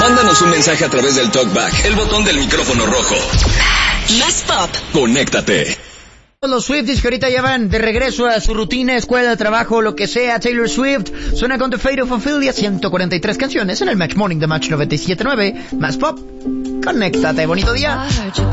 Mándanos un mensaje a través del TalkBack, el botón del micrófono rojo. Más pop. Conéctate. Los Swifties que ahorita ya van de regreso a su rutina, escuela, trabajo, lo que sea. Taylor Swift suena con The Fate of Ophelia, 143 canciones en el Match Morning de Match 97.9. Más pop. Conéctate, bonito día.